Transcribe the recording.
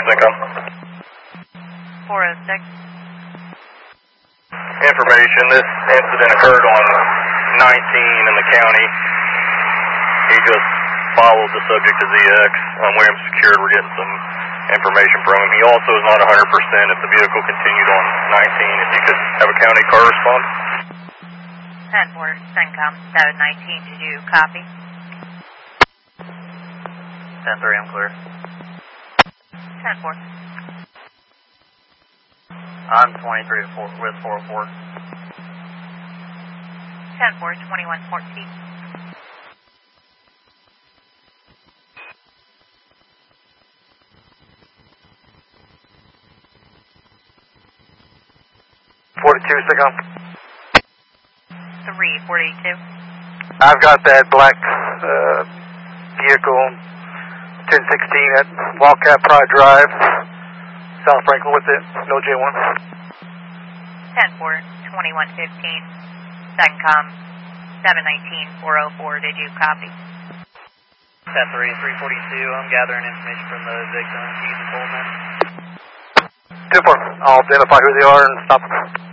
Income. 406. Information, this incident occurred on 19 in the county. He just followed the subject to ZX. Williams Secured, we're getting some information from him. He also is not 100% if the vehicle continued on 19. If you could have a county car respond. 10-4, Income, 719, did you copy? 10-3, I'm clear. 10-4. I'm 23 with 404. 10-4, 2114. Second. 342. I've got that black vehicle, 1016 at Wildcat Pride Drive, South Franklin with it, no J1. 10-4, 2115. Second 719, 404, did you copy? 10-3, 342, I'm gathering information from the victim, Keys and Coleman. 10-4, I'll identify who they are and stop them.